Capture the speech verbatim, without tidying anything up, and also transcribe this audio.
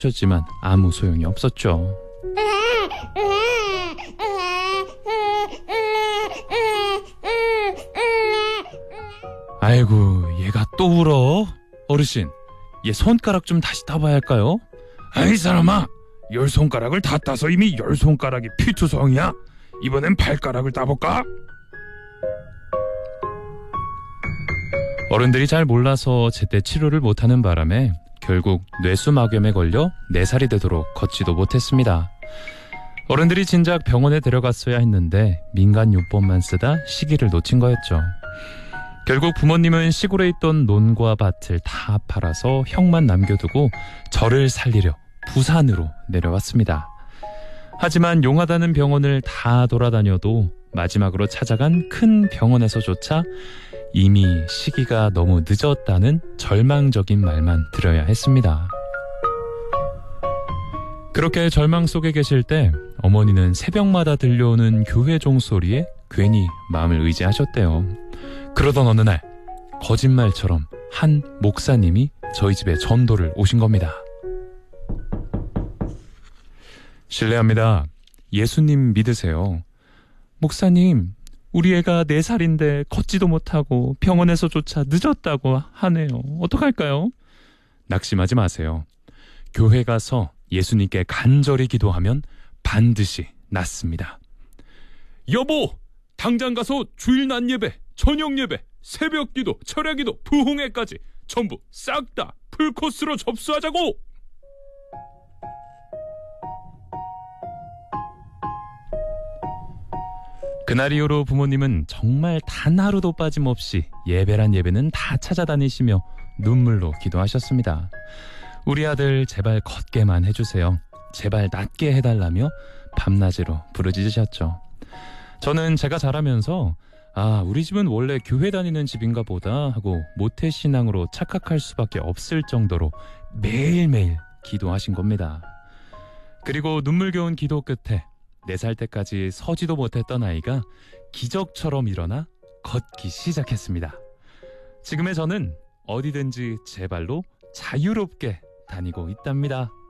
쳤지만 아무 소용이 없었죠. 아이고, 얘가 또 울어? 어르신, 얘 손가락 좀 다시 따봐야 할까요? 아이 사람아, 열 손가락을 다 따서 이미 열 손가락이 피투성이야. 이번엔 발가락을 따볼까? 어른들이 잘 몰라서 제때 치료를 못하는 바람에 결국 뇌수막염에 걸려 네 살이 되도록 걷지도 못했습니다. 어른들이 진작 병원에 데려갔어야 했는데 민간요법만 쓰다 시기를 놓친 거였죠. 결국 부모님은 시골에 있던 논과 밭을 다 팔아서 형만 남겨두고 저를 살리려 부산으로 내려왔습니다. 하지만 용하다는 병원을 다 돌아다녀도 마지막으로 찾아간 큰 병원에서조차 이미 시기가 너무 늦었다는 절망적인 말만 들어야 했습니다. 그렇게 절망 속에 계실 때 어머니는 새벽마다 들려오는 교회 종소리에 괜히 마음을 의지하셨대요. 그러던 어느 날 거짓말처럼 한 목사님이 저희 집에 전도를 오신 겁니다. 실례합니다. 예수님 믿으세요? 목사님, 우리 애가 네 살인데 걷지도 못하고 병원에서조차 늦었다고 하네요. 어떡할까요? 낙심하지 마세요. 교회 가서 예수님께 간절히 기도하면 반드시 낫습니다. 여보, 당장 가서 주일 낮 예배, 저녁 예배, 새벽 기도, 철야 기도, 부흥회까지 전부 싹 다 풀코스로 접수하자고! 그날 이후로 부모님은 정말 단 하루도 빠짐없이 예배란 예배는 다 찾아다니시며 눈물로 기도하셨습니다. 우리 아들 제발 걷게만 해주세요. 제발 낫게 해달라며 밤낮으로 부르짖으셨죠. 저는 제가 자라면서 아, 우리 집은 원래 교회 다니는 집인가 보다 하고 모태신앙으로 착각할 수밖에 없을 정도로 매일매일 기도하신 겁니다. 그리고 눈물겨운 기도 끝에 네 살 때까지 서지도 못했던 아이가 기적처럼 일어나 걷기 시작했습니다. 지금의 저는 어디든지 제 발로 자유롭게 다니고 있답니다.